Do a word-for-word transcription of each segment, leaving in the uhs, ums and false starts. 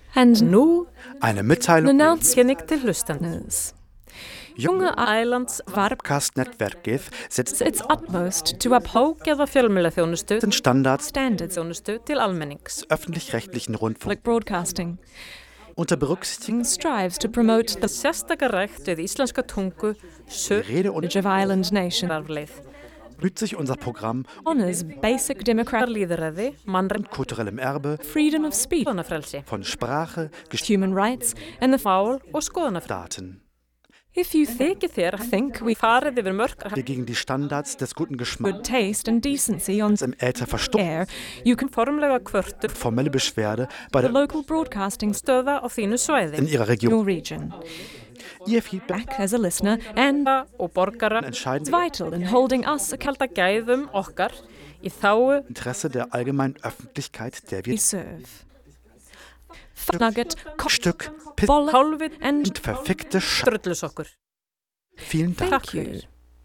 And nú Eine Mitteilung kynning til hlustandans. Junge Islands Varpkastnettverkið setzt its utmost to uphold geða fjölmiðlaþjónustu den Standards standardþjónustu til almennings. öffentlich-rechtlichen Rundfunk like broadcasting unter Berücksichtigung strives to promote the Sérstaka rækt við íslenska tungu, Rede und of Island nation, sögurarleið, bemüht sich unser Programm honors basic democratic lýðræði, mannréttindi, kulturellem Erbe freedom of speech, skoðanafrelsi, von Sprache, human rights, and the mál og skoðanafrelsi. Daten. If you Þykir þér að think we farið yfir mörk Wir gegen die Standards des guten Geschmacks good taste and decency on im Äther verstoßen, air, you can formlega kvörtur formelle Beschwerde bei the der local broadcasting stöða á þínu svæði. in Ihrer Region. your region. Ihr Feedback Back as a listener and Og borgara entscheiden it's vital in holding us kalda gæðum okkar í þáu Interesse der allgemeinen Öffentlichkeit, der wir we serve. Nugget, Stück Piss boll, hálfið and und verfickte Sch. drullusokkur. Vielen Dank. thank you.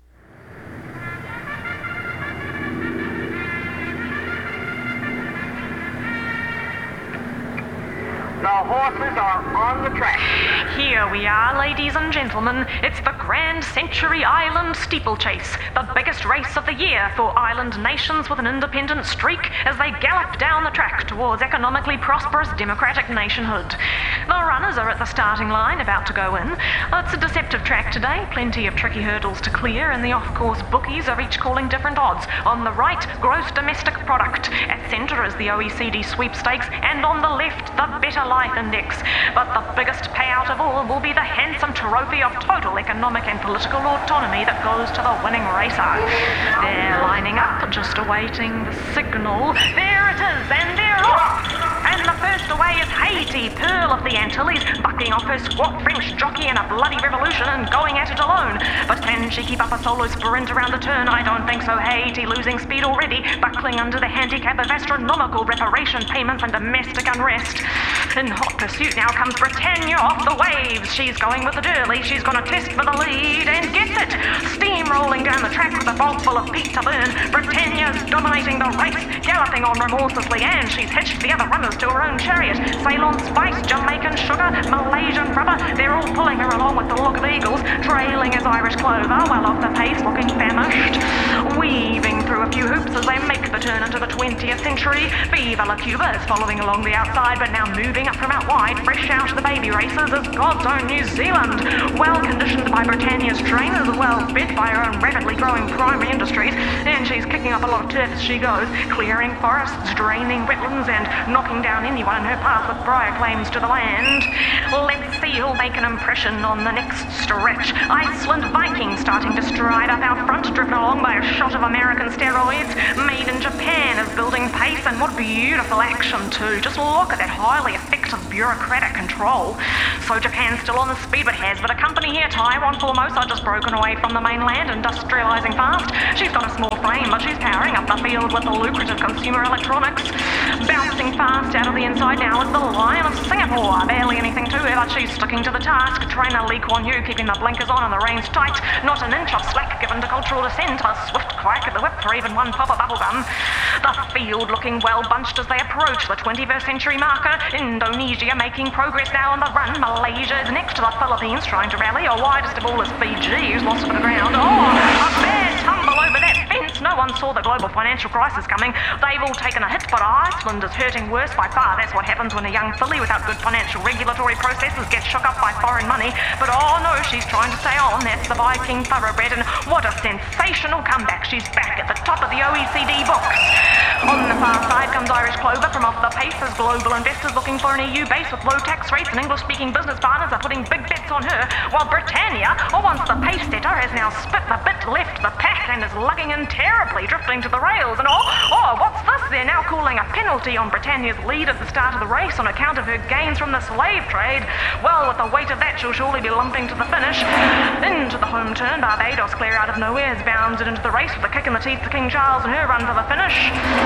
The horses are on the track. Here we are, ladies and gentlemen. It's the Grand Century Island Steeplechase, the biggest race of the year for island nations with an independent streak as they gallop down the track towards economically prosperous democratic nationhood. The runners are at the starting line, about to go in. It's a deceptive track today, plenty of tricky hurdles to clear, and the off-course bookies are each calling different odds. On the right, gross domestic product. At centre is the O E C D sweepstakes, and on the left, the Better Life Index. But the biggest payout of all will be the handsome trophy of total economic and political autonomy that goes to the winning racer. They're lining up, just awaiting the signal. There it is, and they're off! And the first away is Haiti, Pearl of the Antilles, bucking off her squat French jockey in a bloody revolution and going at it alone. But can she keep up a solo sprint around the turn? I don't think so. Haiti losing speed already, buckling under the handicap of astronomical reparation payments and domestic unrest. In hot pursuit now comes Britannia off the waves. She's going with it early. She's going to test for the lead and gets it. Steamrolling down the track with a bolt full of peat to burn. Britannia's dominating the race, galloping on remorselessly, and she's hitched the other runners to her own chariot. Ceylon Spice, Jamaican Sugar, Malaysian Rubber, they're all pulling her along with the Look of Eagles, trailing as Irish Clover, well off the pace, looking famished. Weaving through a few hoops as they make the turn into the twentieth century. Viva La Cuba is following along the outside, but now moving up from out wide, fresh out of the baby races, is God's own New Zealand. Well conditioned by Britannia's trainers, well fed by her own rapidly growing primary industries, and she's kicking up a lot of turf as she goes, clearing forests, draining wetlands, and knocking down anyone in her path with prior claims to the land. Let's see who'll make an impression on the next stretch. Iceland Viking starting to stride up out front, driven along by a shot of American steroids. Made in Japan is building pace, and what beautiful action too. Just look at that highly effective bureaucratic control. So Japan's still on the speed, but has with a company here. Taiwan Formosa just broken away from the mainland, industrialising fast. She's got a small frame, but she's powering up the field with the lucrative consumer electronics. Bouncing fast out of the inside now is the Lion of Singapore. Barely anything to her, but she's sticking to the task. Trainer Lee Kuan Yew keeping the blinkers on and the reins tight. Not an inch of slack given to cultural descent. A swift crack at the whip for even one pop of bubblegum. The field looking well bunched as they approach the twenty-first century marker. Indonesia making progress now on the run. Malaysia is next to the Philippines trying to rally. Or widest of all is Fiji, who's lost a bit of ground. Oh, a bad tumble over that fence. No one saw the global financial crisis coming. They've all taken a hit, but Iceland is hurting worse by far. That's what happens when a young filly without good financial regulatory processes gets shook up by foreign money. But oh no, she's trying to stay on. That's the Viking thoroughbred, and what a sensational comeback. She's back at the top of the O E C D books. On the far side comes Irish Clover from off the pace as global investors looking for an E U base with low tax rates and English-speaking business partners are putting big bets on her, while Britannia, or once the pace setter, has now spit the bit, left the pack, and is lugging in terribly, drifting to the rails. And oh, oh, what's this? They're now calling a penalty on Britannia's lead at the start of the race on account of her gains from the slave trade. Well, with the weight of that, she'll surely be lumping to the finish. Into the home turn, Barbados, clear out of nowhere, has bounded into the race with a kick in the teeth to King Charles and her run for the finish.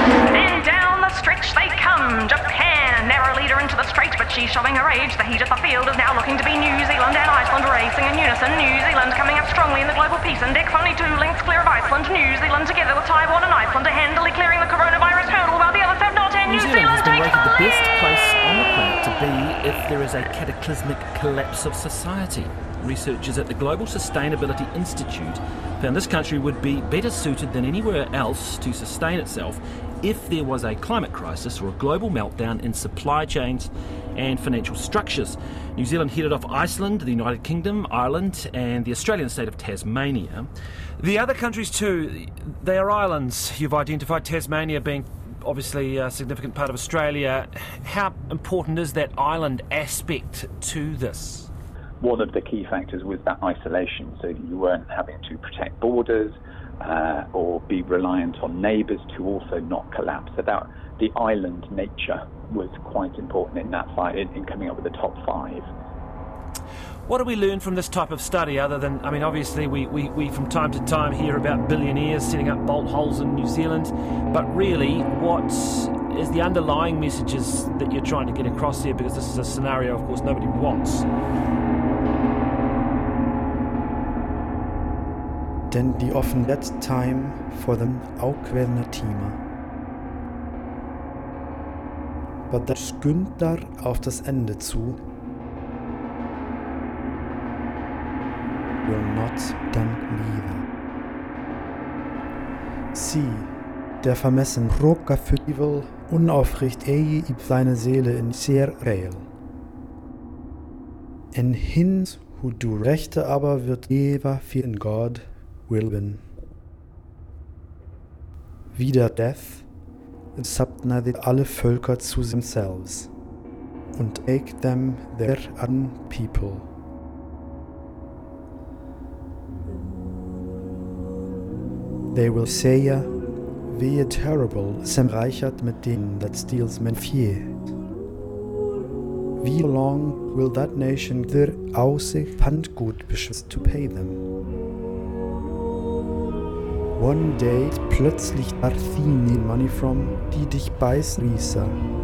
And down the stretch they come. Japan, narrow leader into the straight, but she's showing her age. The heat of the field is now looking to be New Zealand and Iceland racing in unison. New Zealand coming up strongly in the global peace index, only two lengths clear of Iceland. New Zealand together with Taiwan and Iceland are handily clearing the coronavirus hurdle, while the others have not. And New, New Zealand, Zealand takes the lead. The best place on the planet to be if there is a cataclysmic collapse of society. Researchers at the Global Sustainability Institute found this country would be better suited than anywhere else to sustain itself if there was a climate crisis or a global meltdown in supply chains and financial structures. New Zealand headed off Iceland, the United Kingdom, Ireland and the Australian state of Tasmania. The other countries too, they are islands. You've identified Tasmania being obviously a significant part of Australia. How important is that island aspect to this? One of the key factors was that isolation, so that you weren't having to protect borders uh, or be reliant on neighbours to also not collapse. So that the island nature was quite important in that fight, in, in coming up with the top five. What do we learn from this type of study other than, I mean, obviously we, we, we from time to time hear about billionaires setting up bolt holes in New Zealand, but really what is the underlying messages that you're trying to get across here, because this is a scenario, of course, nobody wants. Den de offnet time for them afkvædende timer. But der skynder auf das Ende zu, will not dann lieder. Sie, der vermessen Rocker für evil, unaufricht eje ib seine Seele in sehr real. En hin, hu du rechte aber wird ever für in God will win. Wieder death, subna alle Völker zu themselves, und make them their own people. They will say, wehe terrible, sem reichert mit denen that steals men fear. Wie long will that nation their Aussicht Pfandgut beschützt to pay them? One day plötzlich Arthini money from, die dich beißen Risa.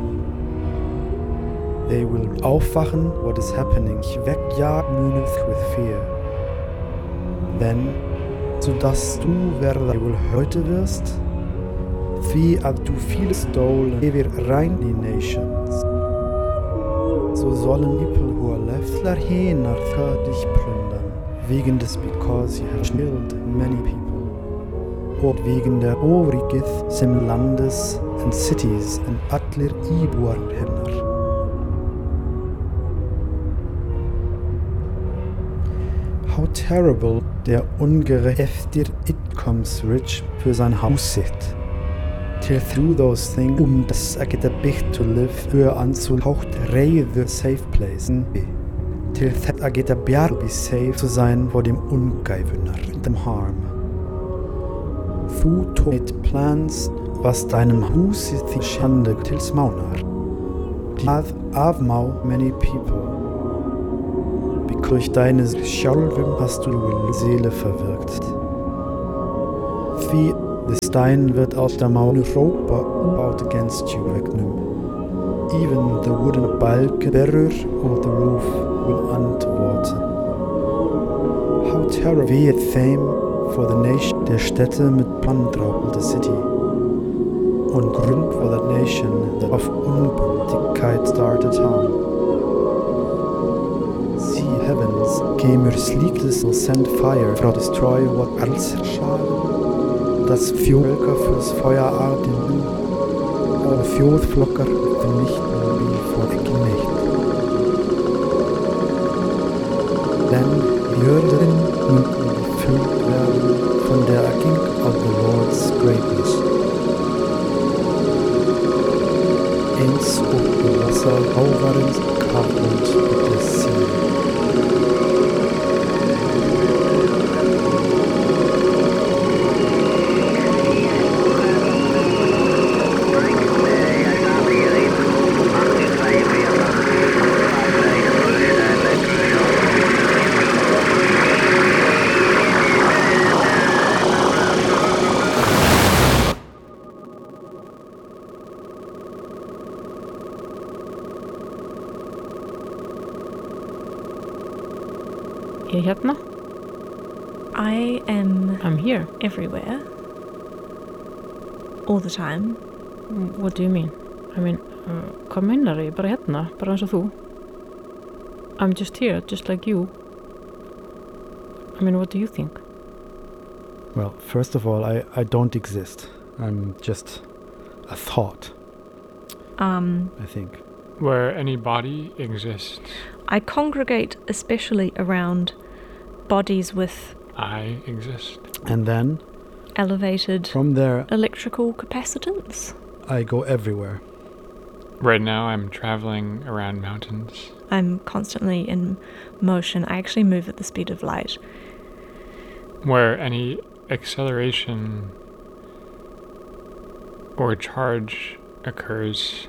They will aufwachen, what is happening, wegjagen with fear. Then, so dass du, wer wohl heute wirst, wie ab du vieles stolen, wir rein die Nations. So sollen people who are left dahinter dich plündern, wegen des because you have killed many people. Und wegen der Ovrigith sem Landes and cities and atler Ibuan hennar. How terrible der ungerecht efter it comes rich für sein Haus sit. Till through those things um das agita big to live für anzuhaucht rei the safe place. Till that agita bjar be safe zu sein vor dem Ungeiwünner, dem harm. Thu mit plans was deinem Hus ist die Schande tils maunar. Die avmau many people. Durch deine Schalwim hast du die Seele verwirkt. Wie the Stein wird aus der Mauer Europa out against you wegnehmen. Even the wooden balken bearer or the roof will antworten. How terrible be it fame for the nation der Städte mit Plandraub the city. Und Grund for that nation that of Unbündigkeit started town. Heavens, gamer sleepless will send fire for destroy what else shall. Das Völker fürs Feuer arten, alle Fjordflocker will nicht mehr wie vor Ecknecht. Denn die Hürden münden gefüllt werden von der Aging of the Lord's greatness. Eins ob die Wasser auwarens Kraft und des See. Ihr hérna? I am I'm here. everywhere. All the time. What do you mean? I mean, uh, hvað meinar ég? Bara hérna, bara eins og þú. I'm just here, just like you. I mean, what do you think? Well, first of all, I, I don't exist. I'm just a thought, Um, I think. Where any body exists, I congregate especially around bodies with I exist. And then, elevated from there, electrical capacitance. I go everywhere. Right now I'm traveling around mountains. I'm constantly in motion. I actually move at the speed of light. Where any acceleration or charge occurs,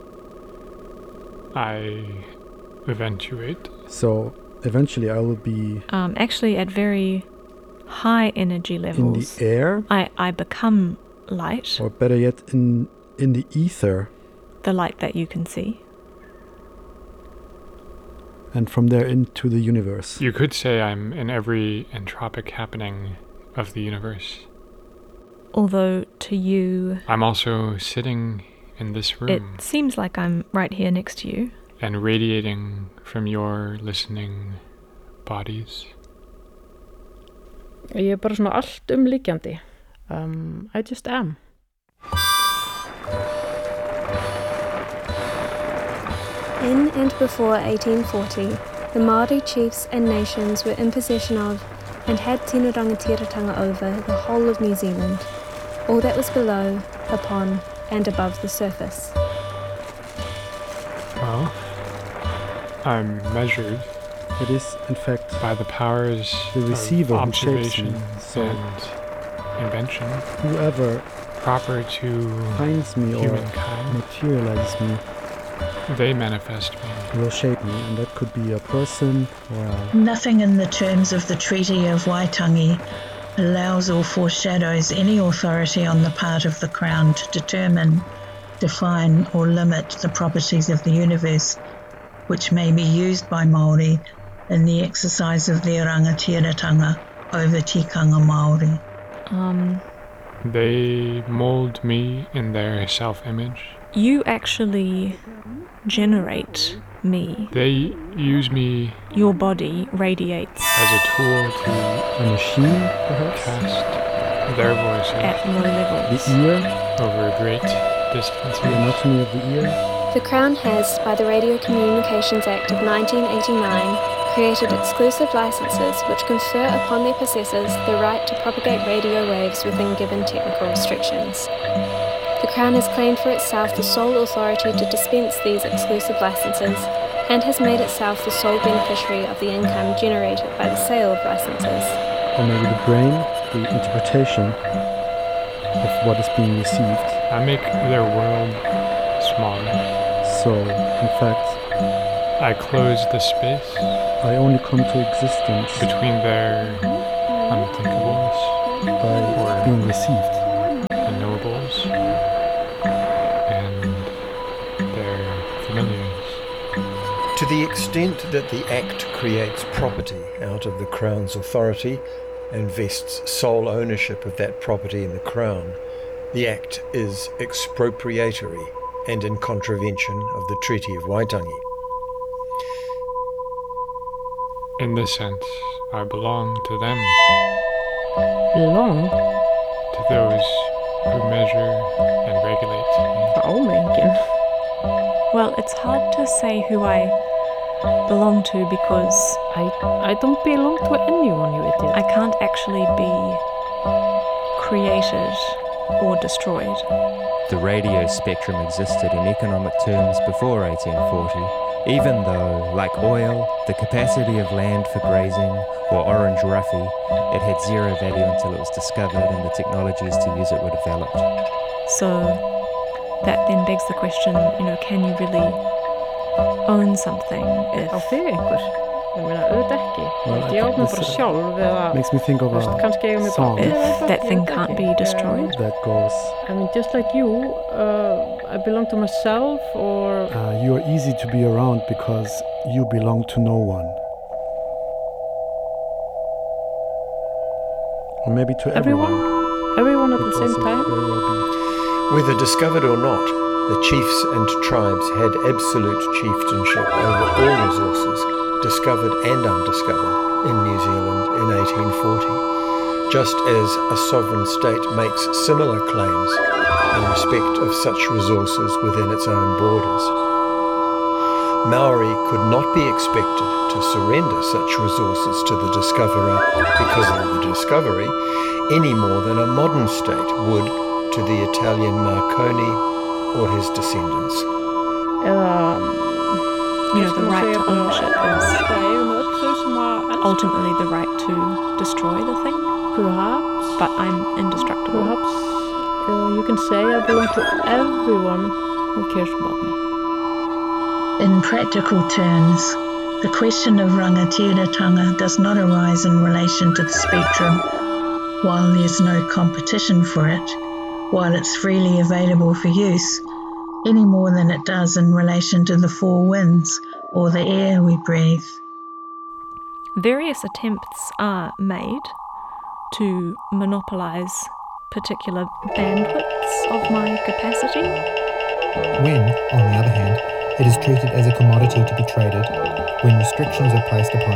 I eventuate. So eventually I will be Um, actually, at very high energy in the levels, air, I, I become light, or better yet, in in the ether, the light that you can see. and from there into the universe. You could say I'm in every entropic happening of the universe. Although to you, I'm also sitting in this room it seems like I'm right here next to you. and radiating from your listening bodies. Ég er bara svona allt umlíkjandi. Um, I just am. In and before eighteen forty, the Māori chiefs and nations were in possession of and had tino rangatiratanga over the whole of New Zealand, all that was below, upon and above the surface. Well, I'm measured It is, in fact, by the powers the receiver of who shapes me. observation So and invention whoever proper to finds me or humankind, materializes me they manifest me. will shape me, and that could be a person or a... Nothing in the terms of the Treaty of Waitangi allows or foreshadows any authority on the part of the Crown to determine, define or limit the properties of the universe which may be used by Māori in the exercise of their rangatiratanga over tikanga Māori. Um, They mold me in their self-image. you actually generate me. They use me Your body radiates as a tool to a machine, perhaps? cast their voices at low levels. The ear, over great the distances. anatomy of the ear. The Crown has, by the Radio Communications Act of nineteen eighty-nine, created exclusive licenses which confer upon their possessors the right to propagate radio waves within given technical restrictions. The Crown has claimed for itself the sole authority to dispense these exclusive licenses and has made itself the sole beneficiary of the income generated by the sale of licenses. Or maybe the brain, the interpretation of what is being received. I make their world smaller. So, in fact, I close the space I only come to existence between their unthinkables by or being received. unknowables and their familiars. To the extent that the Act creates property out of the Crown's authority and vests sole ownership of that property in the Crown, the Act is expropriatory and in contravention of the Treaty of Waitangi. In this sense, I belong to them, Belong? to those who measure and regulate me. Það á mig enginn. Well, it's hard to say who I belong to because I, I don't belong to anyone, you idiot. I can't actually be created or destroyed. The radio spectrum existed in economic terms before eighteen forty, even though, like oil, the capacity of land for grazing, or orange roughy, it had zero value until it was discovered and the technologies to use it were developed. So that then begs the question, you know, can you really own something if... Á þig einhver? Ég meina, auðvitað ekki. Well, Ég I á think mig this, bara uh, sjálf eða... Makes me think of Þú veist, kannski a eigum við song bara... If that thing can't be destroyed. that goes, I mean, just like you, uh, I belong to myself, or... uh, you are easy to be around because you belong to no one. Or maybe to everyone. Everyone? Everyone at Could the same also time? very well be. Whether discovered or not, The chiefs and tribes had absolute chieftainship over all resources, discovered and undiscovered, in New Zealand in eighteen forty, just as a sovereign state makes similar claims in respect of such resources within its own borders. Maori could not be expected to surrender such resources to the discoverer because of the discovery, any more than a modern state would to the Italian Marconi or his descendants. Um, You know, the right to ownership is ultimately the right to destroy the thing. Perhaps. But I'm indestructible. Perhaps uh, you can say I belong to everyone who cares about me. In practical terms, the question of rangatiratanga does not arise in relation to the spectrum, while there's no competition for it, while it's freely available for use, any more than it does in relation to the four winds or the air we breathe. Various attempts are made to monopolize particular bandwidths of my capacity. When, on the other hand, it is treated as a commodity to be traded, when restrictions are placed upon